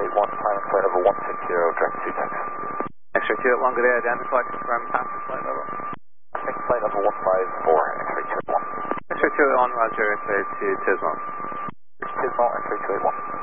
3281, climbing flight level 160, direct to taxi. X-ray 281, good day, identify, confirm, pass the flight level. Passing flight level 154, X-ray 281. X-ray 281, roger, X-ray 2 Tismo. Tismo, X-ray 281.